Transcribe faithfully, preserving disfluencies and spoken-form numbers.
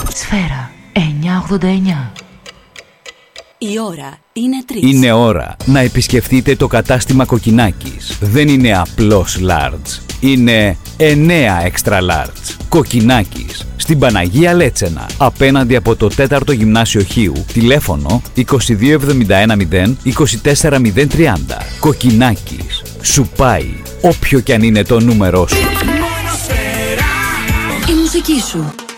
Σφαίρα εννιακόσια ογδόντα εννιά. Η ώρα είναι τρεις. Είναι ώρα να επισκεφτείτε το κατάστημα Κοκκινάκης. Δεν είναι απλώς large. Είναι εννέα extra large. Κοκκινάκης. Στην Παναγία Λέτσενα. Απέναντι από το τέταρτο Γυμνάσιο Χίου. Τηλέφωνο είκοσι δύο εβδομήντα ένα μηδέν είκοσι τέσσερα μηδέν τριάντα. Κοκκινάκης. Σου πάει όποιο κι αν είναι το νούμερό σου. Η μουσική σου.